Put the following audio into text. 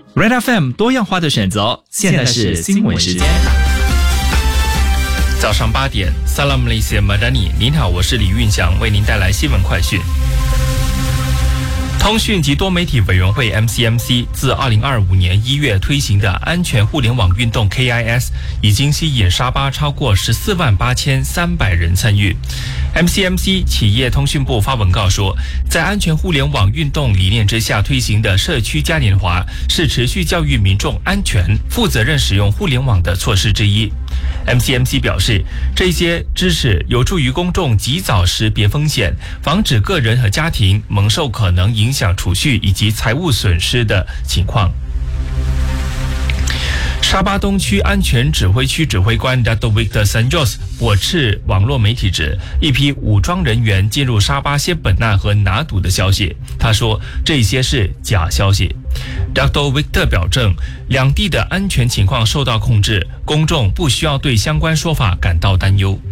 Red FM 多样化的选择，现在是新闻时间。 早上8点 ，Salam Malaysia Madani， 您好，我是李运祥，为您带来新闻快讯。通讯及多媒体委员会 MCMC 自2025年1月推行的安全互联网运动 KIS 已经吸引沙巴超过148300人参与。MCMC 企业通讯部发文告说，在安全互联网运动理念之下推行的社区嘉年华是持续教育民众安全、负责任使用互联网的措施之一。MCMC 表示，这些知识有助于公众及早识别风险，防止个人和家庭蒙受可能影响储蓄以及财务损失的情况。沙巴东区安全指挥区指挥官 Dato' Victor Sanjos 驳斥网络媒体指一批武装人员进入沙巴谢本纳和拿督的消息。他说这些是假消息。Dato' Victor 表证，两地的安全情况受到控制，公众不需要对相关说法感到担忧。